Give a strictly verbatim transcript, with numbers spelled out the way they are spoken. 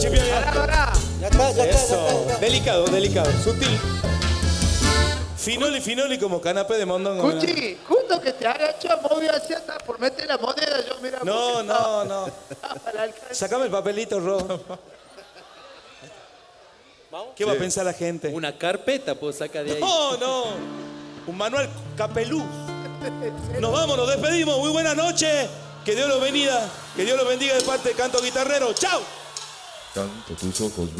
Pará, pará. Ya está, ya está, ya Eso. está, ya está. Delicado, delicado, sutil. Finoli, finoli como canapé de mondongo. mirá. Cuchi, justo que te agacho, moví hacia atrás por meter la moneda, yo mira. No, porque no, no. estaba para el alcance. Sacame el papelito, Ro. ¿Qué va a pensar la gente? Una carpeta puedo sacar de ahí. No, no. Un manual capelú. Nos vamos, nos despedimos. Muy buenas noches. Que Dios los bendiga. Que Dios los bendiga de parte de Canto Guitarrero. ¡Chao! Tanto tus ojos